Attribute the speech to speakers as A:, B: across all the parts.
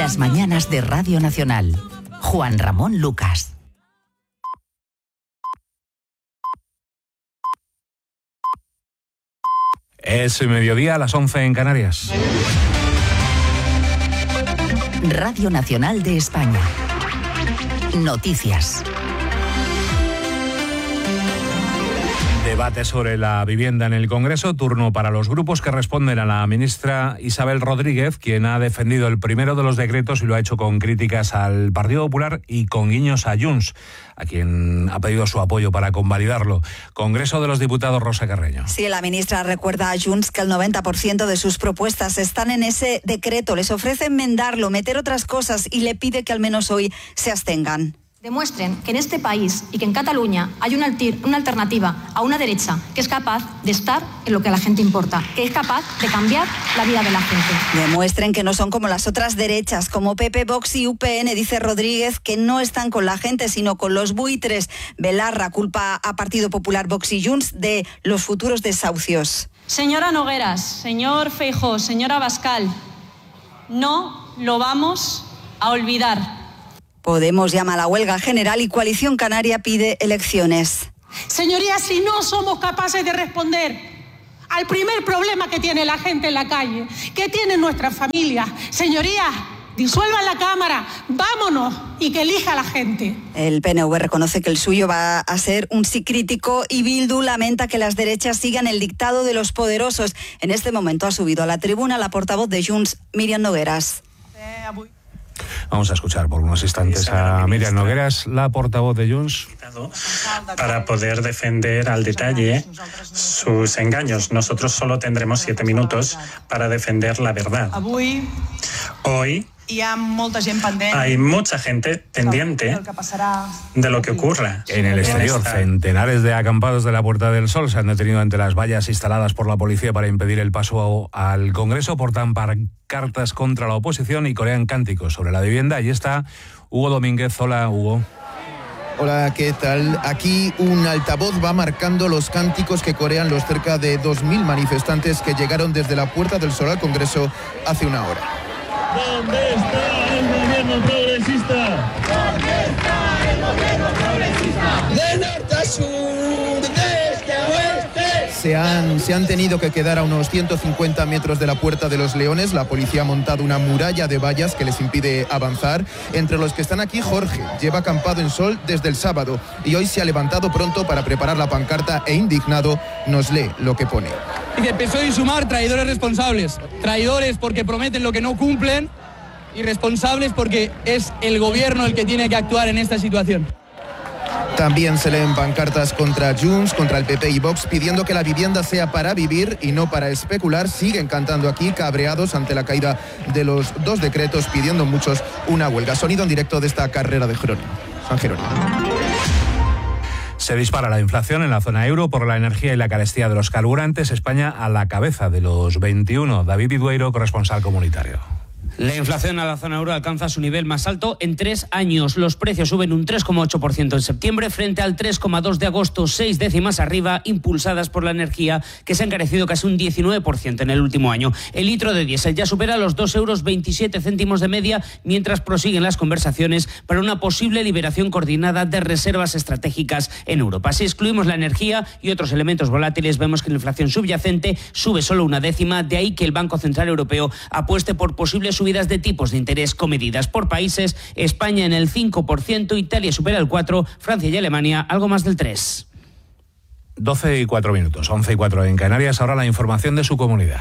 A: Las mañanas de Radio Nacional. Juan Ramón Lucas.
B: Es mediodía, a las 11 en Canarias.
A: Radio Nacional de España. Noticias.
B: Debate sobre la vivienda en el Congreso, turno para los grupos que responden a la ministra Isabel Rodríguez, quien ha defendido el primero de los decretos y lo ha hecho con críticas al Partido Popular y con guiños a Junts, a quien ha pedido su apoyo para convalidarlo. Congreso de los Diputados, Rosa Carreño.
C: Sí, la ministra recuerda a Junts que el 90% de sus propuestas están en ese decreto. Les ofrece enmendarlo, meter otras cosas y le pide que al menos hoy se abstengan.
D: Demuestren que en este país y que en Cataluña hay una alternativa a una derecha que es capaz de estar en lo que a la gente importa, que es capaz de cambiar la vida de la gente.
C: Demuestren que no son como las otras derechas, como PP, Vox y UPN, dice Rodríguez, que no están con la gente, sino con los buitres. Belarra culpa a Partido Popular, Vox y Junts de los futuros desahucios.
D: Señora Nogueras, señor Feijóo, señora Abascal, no lo vamos a olvidar.
C: Podemos llama a la huelga general y Coalición Canaria pide elecciones.
E: Señorías, si no somos capaces de responder al primer problema que tiene la gente en la calle, que tienen nuestras familias, señorías, disuelvan la Cámara, vámonos y que elija la gente.
C: El PNV reconoce que el suyo va a ser un sí crítico y Bildu lamenta que las derechas sigan el dictado de los poderosos. En este momento ha subido a la tribuna la portavoz de Junts, Míriam Nogueras.
B: Vamos a escuchar por unos instantes a Míriam Nogueras, la portavoz de Junts.
F: Para poder defender al detalle sus engaños. Nosotros solo tendremos 7 minutos para defender la verdad. Hoy hay mucha gente pendiente de lo que ocurra.
B: En el exterior, centenares de acampados de la Puerta del Sol se han detenido ante las vallas instaladas por la policía para impedir el paso al Congreso. Portan pancartas contra la oposición y corean cánticos sobre la vivienda. Ahí está Hugo Domínguez. Hola, Hugo.
G: Hola, ¿qué tal? Aquí un altavoz va marcando los cánticos que corean los cerca de 2.000 manifestantes que llegaron desde la Puerta del Sol al Congreso hace una hora.
H: ¿Dónde está el gobierno progresista? ¿Dónde está el gobierno progresista? De norte a sur, de este a oeste.
G: Se han tenido que quedar a unos 150 metros de la Puerta de los Leones. La policía ha montado una muralla de vallas que les impide avanzar. Entre los que están aquí, Jorge lleva acampado en Sol desde el sábado y hoy se ha levantado pronto para preparar la pancarta e indignado nos lee lo que pone.
I: Dice PSOE y Sumar, traidores responsables. Traidores porque prometen lo que no cumplen y responsables porque es el gobierno el que tiene que actuar en esta situación.
G: También se leen pancartas contra Junts, contra el PP y Vox, pidiendo que la vivienda sea para vivir y no para especular. Siguen cantando aquí, cabreados ante la caída de los 2 decretos, pidiendo muchos una huelga. Sonido en directo de esta carrera de Jerónimo. San Jerónimo.
B: Se dispara la inflación en la zona euro por la energía y la carestía de los carburantes. España a la cabeza de los 21. David Vidueiro, corresponsal comunitario.
J: La inflación a la zona euro alcanza su nivel más alto en 3 años. Los precios suben un 3,8% en septiembre frente al 3,2% de agosto, 6 décimas arriba, impulsadas por la energía, que se ha encarecido casi un 19% en el último año. El litro de diésel ya supera los 2,27 € de media, mientras prosiguen las conversaciones para una posible liberación coordinada de reservas estratégicas en Europa. Si excluimos la energía y otros elementos volátiles, vemos que la inflación subyacente sube solo 1 décima, de ahí que el Banco Central Europeo apueste por posibles subidas de tipos de interés comedidas por países. España en el 5%, Italia supera el 4%, Francia y Alemania algo más del 3%.
B: 12:04, 11:04 en Canarias. Ahora la información de su comunidad.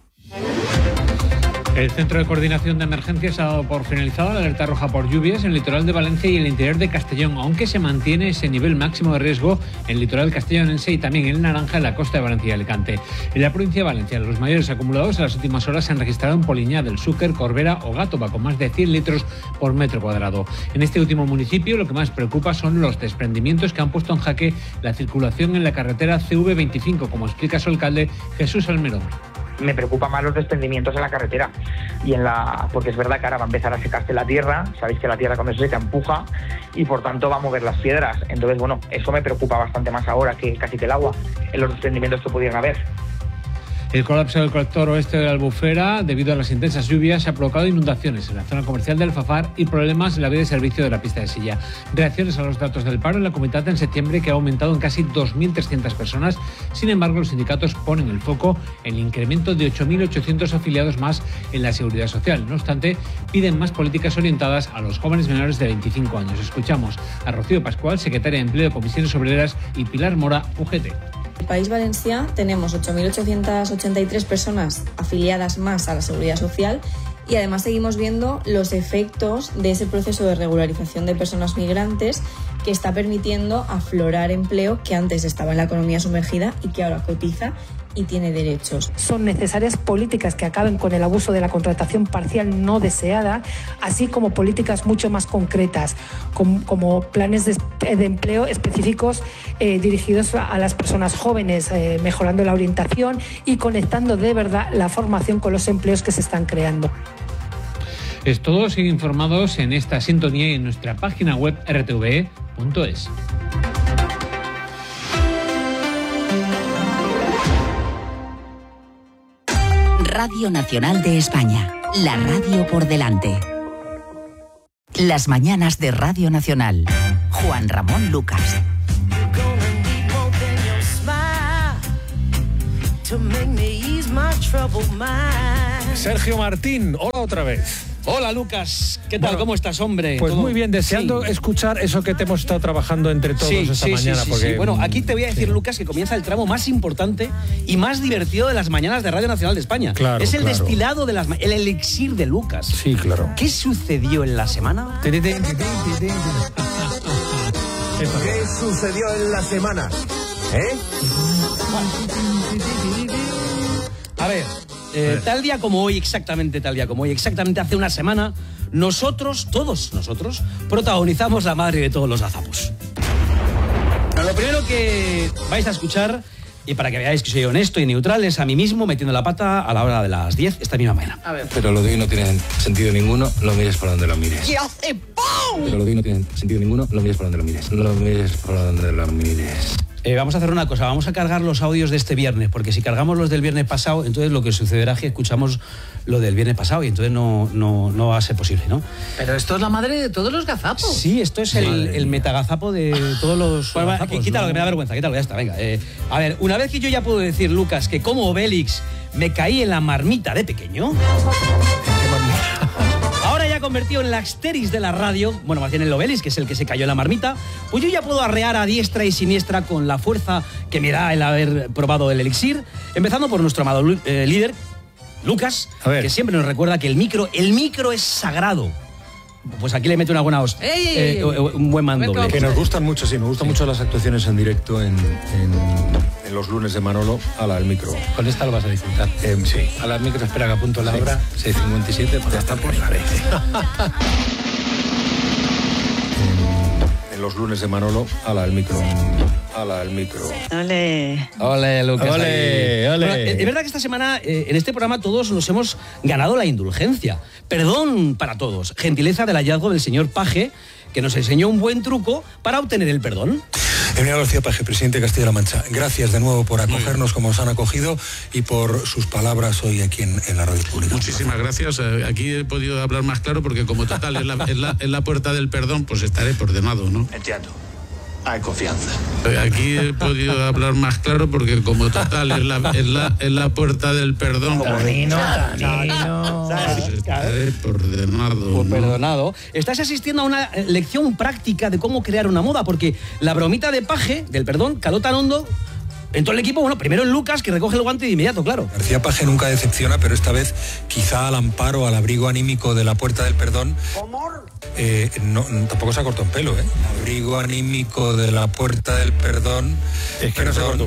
K: El Centro de Coordinación de Emergencias ha dado por finalizada la alerta roja por lluvias en el litoral de Valencia y el interior de Castellón, aunque se mantiene ese nivel máximo de riesgo en el litoral castellonense y también el naranja en la costa de Valencia y Alicante. En la provincia de Valencia, los mayores acumulados en las últimas horas se han registrado en Poliñá del Xúquer, Corbera o Gátova, con más de 100 litros por metro cuadrado. En este último municipio, lo que más preocupa son los desprendimientos que han puesto en jaque la circulación en la carretera CV25, como explica su alcalde Jesús Almerón.
L: Me preocupa más los desprendimientos en la carretera porque es verdad que ahora va a empezar a secarse la tierra. Sabéis que la tierra cuando se seca empuja y por tanto va a mover las piedras. Entonces, eso me preocupa bastante más ahora que casi que el agua, en los desprendimientos que pudieran haber.
K: El colapso del colector oeste de la Albufera, debido a las intensas lluvias, ha provocado inundaciones en la zona comercial de Alfafar y problemas en la vía de servicio de la pista de Silla. Reacciones a los datos del paro en la comunidad en septiembre, que ha aumentado en casi 2.300 personas. Sin embargo, los sindicatos ponen el foco en el incremento de 8.800 afiliados más en la Seguridad Social. No obstante, piden más políticas orientadas a los jóvenes menores de 25 años. Escuchamos a Rocío Pascual, secretaria de Empleo de Comisiones Obreras, y Pilar Mora, UGT.
M: En el País Valencià tenemos 8.883 personas afiliadas más a la Seguridad Social y además seguimos viendo los efectos de ese proceso de regularización de personas migrantes que está permitiendo aflorar empleo que antes estaba en la economía sumergida y que ahora cotiza y tiene derechos.
N: Son necesarias políticas que acaben con el abuso de la contratación parcial no deseada, así como políticas mucho más concretas, como planes de empleo específicos dirigidos a las personas jóvenes, mejorando la orientación y conectando de verdad la formación con los empleos que se están creando.
K: Es todo, sigue informados en esta sintonía y en nuestra página web rtve.es.
A: Radio Nacional de España, la radio por delante. Las mañanas de Radio Nacional. Juan Ramón Lucas.
O: Sergio Martín, hola otra vez.
P: Hola Lucas, ¿qué tal? ¿Cómo estás, hombre?
O: Pues muy bien, deseando escuchar eso que te hemos estado trabajando entre todos esta mañana. Porque...
P: Bueno, aquí te voy a decir, Lucas, que comienza el tramo más importante y más divertido de las mañanas de Radio Nacional de España.
O: Claro,
P: es el destilado de el elixir de Lucas.
O: Sí, claro.
P: ¿Qué sucedió en la semana?
Q: ¿Qué sucedió en la semana?
P: A ver, tal día como hoy, exactamente hace una semana, todos nosotros, protagonizamos La madre de todos los gazapos. Lo primero que vais a escuchar, y para que veáis que soy honesto y neutral, es a mí mismo metiendo la pata a la hora de las 10 esta misma mañana.
R: A ver. Pero lo de hoy no tiene sentido ninguno, lo mires por donde lo mires.
P: ¿Qué hace? ¡Pum!
R: Pero lo de hoy no tiene sentido ninguno, lo mires por donde lo mires. No lo mires por donde lo mires.
P: Vamos a hacer una cosa, vamos a cargar los audios de este viernes, porque si cargamos los del viernes pasado, entonces lo que sucederá es que escuchamos lo del viernes pasado y entonces no va a ser posible, ¿no?
S: Pero esto es la madre de todos los gazapos.
P: Sí, esto es el metagazapo de todos los gazapos. Quítalo, que me da vergüenza, quítalo, ya está, venga. A ver, una vez que yo ya puedo decir, Lucas, que como Obélix me caí en la marmita de pequeño... Ahora ya convertido en el Asterix de la radio, bueno, más bien el Obélix, que es el que se cayó en la marmita, pues yo ya puedo arrear a diestra y siniestra con la fuerza que me da el haber probado el elixir, empezando por nuestro amado líder, Lucas, que siempre nos recuerda que el micro es sagrado. Pues aquí le mete una buena hostia, un buen mandoble.
R: Que nos gustan mucho, sí, me gustan mucho las actuaciones en directo en los lunes de Manolo. Ala, el micro.
O: Con esta lo vas a disfrutar.
R: Sí.
O: A la micro, espera que apunto la hora.
R: 6:57, pues ya está por la en los lunes de Manolo. Ala, el micro. Ala, el micro.
S: Ole.
P: Ole, Lucas.
O: Ole, ole.
P: Bueno, es verdad que esta semana en este programa todos nos hemos ganado la indulgencia. Perdón para todos. Gentileza del hallazgo del señor Paje, que nos enseñó un buen truco para obtener el perdón.
R: Emiliano García Paje, presidente de Castilla-La Mancha. Gracias de nuevo por acogernos como nos han acogido y por sus palabras hoy aquí en la radio pública.
T: Muchísimas gracias. Aquí he podido hablar más claro porque como total es la puerta del perdón, pues estaré ordenado, ¿no?
Q: Entiendo. Hay confianza.
T: Aquí he podido hablar más claro porque como total es la puerta del perdón.
S: Tanino.
T: Estaré ordenado.
P: Perdonado. Estás asistiendo a una lección práctica de cómo crear una moda, porque la bromita de Paje, del perdón, caló tan hondo en todo el equipo. Bueno, primero en Lucas, que recoge el guante de inmediato, claro.
R: García Paje nunca decepciona, pero esta vez quizá al amparo, al abrigo anímico de la puerta del perdón. Tampoco se ha cortado un pelo, ¿eh? Abrigo anímico de la puerta del perdón. Es que perdón.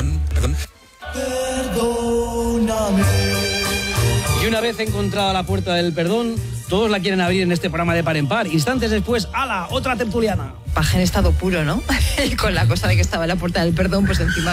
P: Perdóname. Y una vez encontrada la puerta del perdón, todos la quieren abrir en este programa de par en par. Instantes después, ¡ala! Otra tertuliana.
S: Paje en estado puro, ¿no? Y con la cosa de que estaba en la puerta del perdón, pues encima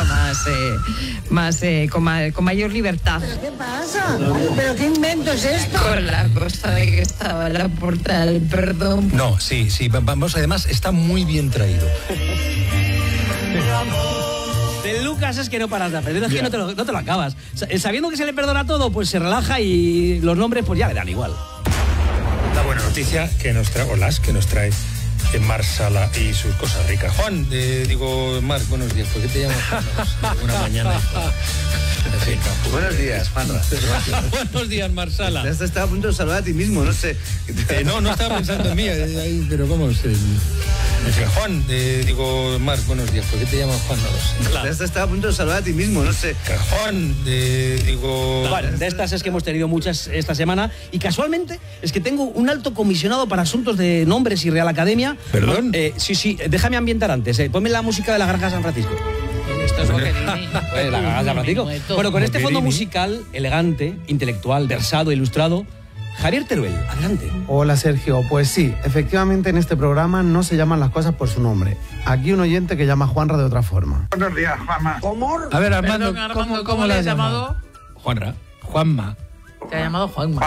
S: con mayor libertad.
U: ¿Pero qué pasa? ¿Pero qué invento es esto?
S: Con la cosa de que estaba en la puerta del perdón.
R: No, sí, vamos, además está muy bien traído.
P: De Lucas es que no paras de aprender, es que no te lo acabas. Sabiendo que se le perdona todo, pues se relaja y los nombres pues ya le dan igual.
R: La buena noticia que nos trae, que nos trae Mar Sala y sus cosas ricas. Juan, Mar, buenos días. ¿Por qué te llamas Juan? Una mañana.
Q: Buenos días, Juanra.
O: Buenos días, Mar Sala.
Q: Ya estaba a punto de saludar a ti mismo, no sé.
R: No estaba pensando en mí, pero vamos. Juan, Mar, buenos días. ¿Por qué te llamas Juan? No lo sé.
Q: Ya estaba a punto de saludar a ti mismo, no sé.
R: Juan,
P: Bueno, de estas es que hemos tenido muchas esta semana y casualmente es que tengo un alto comisionado para asuntos de nombres y Real Academia.
R: ¿Perdón?
P: Sí, déjame ambientar antes. Ponme la música de la Granja San Francisco.
S: Esto es Boquerini.
P: La Granja San Francisco. Bueno, con este fondo musical elegante, intelectual, versado, ilustrado, Javier Teruel, adelante.
D: Hola Sergio, pues sí, efectivamente en este programa no se llaman las cosas por su nombre. Aquí un oyente que llama Juanra de otra forma.
Q: Buenos días, Juanma.
D: ¿Cómo?
O: A ver, Armando,
S: Perdón, Armando,
O: ¿cómo
S: le
O: le
S: has llamado?
O: Juanra. Juanma.
S: Te ha llamado Juanma.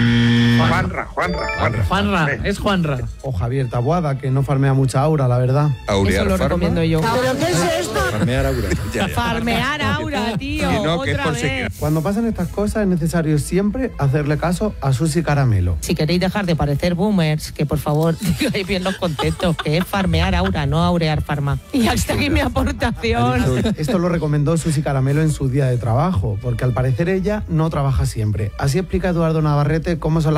Q: Juanra.
S: Es Juanra.
D: O Javier Taboada, que no farmea mucha aura, la verdad.
S: Eso lo recomiendo yo.
U: ¿Pero qué es esto?
R: Farmear aura.
S: Farmear aura, tío. Otra vez.
D: Cuando pasan estas cosas es necesario siempre hacerle caso a Susi Caramelo.
S: Si queréis dejar de parecer boomers, que por favor digáis bien los conceptos, que es farmear aura, no aurear farma. Y hasta aquí mi aportación.
D: Esto lo recomendó Susi Caramelo en su día de trabajo, porque al parecer ella no trabaja siempre. Así explica Eduardo Navarrete cómo son las